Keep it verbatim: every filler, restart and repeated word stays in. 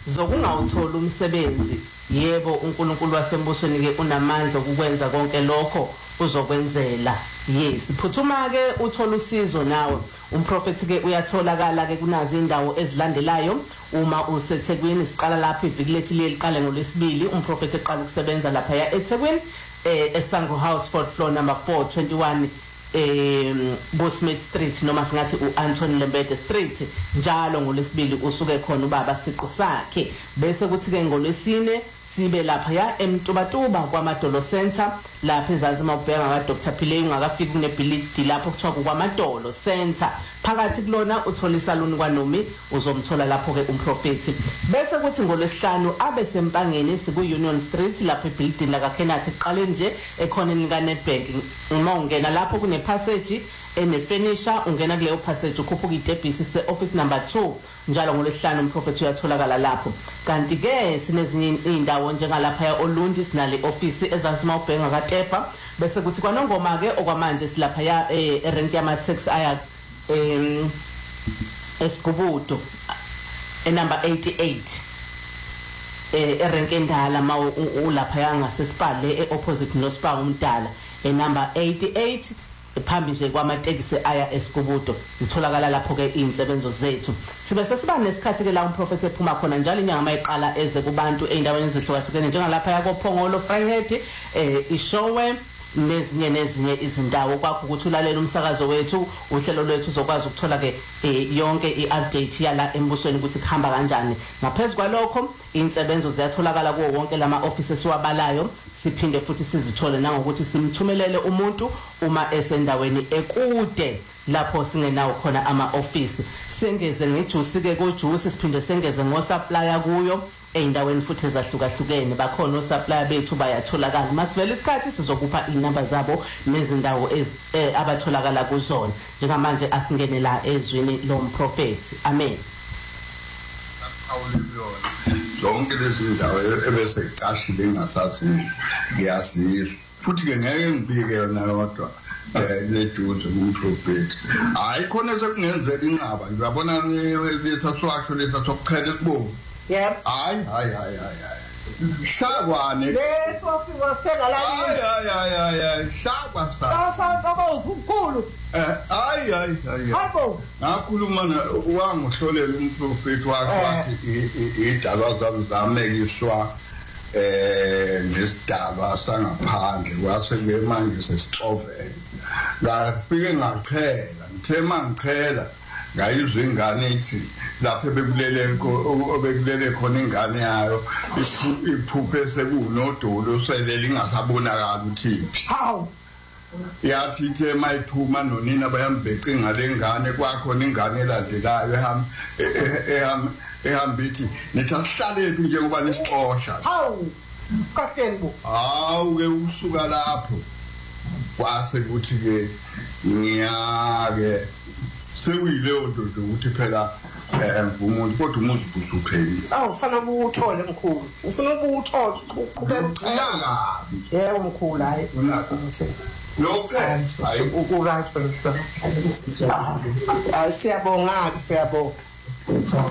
zokungawuthola umsebenzi yebo uNkulunkulu wasembusweni ke unamandla ukwenza konke lokho uzokwenzela. Yes, phuthuma ke uthola usizo nawe. Umprofeti ke uyatholakala ke kunazo indawo ezilandelayo. Uma useThekwini siqala lapha iviki lethu liqale ngolesibili. Umprofeti eqala ukusebenza lapha ya eThekwini eh eSango House fourth floor number four twenty-one eh Bosmith Street noma singathi uAnthony Lembede Street. Njalo ngolesibili usuke khona ubaba siqo sakhe. Bese kuthi ke ngolesine sibe lapha ya eMtubatuba kwaMadolo Center lapha ezansi mawubheka nga Doctor Phile ungakafiki kunebhilidi lapho kuthiwa kwaMadolo Center. Phakathi kulona uthola isaluni kwaNomi uzomthola lapho ke umprofeti. Bese kuthi ngolesihlanu abe sempangeni siku Union Street lapha ebuilding la kaKenathi iqale nje ekhoneni lika Nedbank. Uma ungena lapho kune passage ene furniture ungena kuleyo passage ukhuphuka idebhisi se office number two njalo ngolesihlanu umprofeti uyatholakala lapho. Kanti ke sinezinye indawo njengalapha ya Olundi sinale office ezansi mawubhenga kaTepa. Bese kuthi kwaNongoma ke okwamanje silapha ya erent yama taxi aya em Esigubudo e number eighty-eight eh erenke ndala ma ulapha yanga sesipale e opposite noSpa umdala e number eighty-eight phambi nje kwamatekisi aya Esigubudo. Zitholakala lapho ke insebenzo zethu. Sibe sesiba nesikhathi ke la umprofeti ephuma khona njalo inyanga mayiqala eze kubantu eindaweni ezihlukahlukene njengalapha yakoPhongolo Vryheid eh iShowe nezinye nezinye izindawo kwakho ukuthi ulalela umsakazo wethu uhlelo lwethu uzokwazi ukuthola ke yonke iupdate yala embusweni ukuthi kuhamba kanjani. Ngaphezulu kwalokho insebenzo ziyatholakala kuwo wonke lama offices wabalayo. Siphinde futhi sizithole nangokuthi simthumelele umuntu uma esendaweni ekude lapho singenawo khona ama office. Sengeze ngejuice ke kojuice siphinde sengeze ngo supplier kuyo eindaweni futhi ezahlukahlukene. Bakhona o supplier bethu bayatholakala. Masivele isikhathi sizokupha inamba zabo nezindawo ez abatholakala kuzona. Njengamanje asingene la ezwini lomprofeti. Amen. Zonke lezi ndawo ebese icashile ngasathi ngiyasizwa futhi ke ngeke ngibike yona kodwa le dudes umprofeti hayi khona sekungenzeka inqaba ngiyabona lesaswasho lesasokukhala kubonga. Yep. Hayi hayi hayi hayi shakwane leso singothenga la hayi hayi hayi hayi shakwa sa awusakoza ukhulu eh hayi hayi hayi hayibo ngakhuluma wangihlolela umprofeti wakhe wathi idalwa zami zamekiswa eh ngesidaba sangaphandle kwase ke manje sesixovela ngafike ngachela ngithe mangichela ngayizwe ingane ithi lapho bekulele bekulele khona ingane yayo iphuphe sekunodolo selele ingasabonakala uthiphi hawu yathi ithe mayiphuma nonina bayambheca ngale ngane kwakho ingane elandelayo ehamba ehamba ehamba ithi nithi asihlaleki njengoba nesixosha hawu kaTenbo hawu ke usuka lapho kwase kuthi ke ngiyake sewile ondodo ukuthi phela umuntu kodwa umuzi ubusupheli awu ufana ukuthole mkhulu ufuna ukuthole uqhubeka yebo mkhulu hayi unakho lokho hayi ukurathi phela siyabonga siyabonga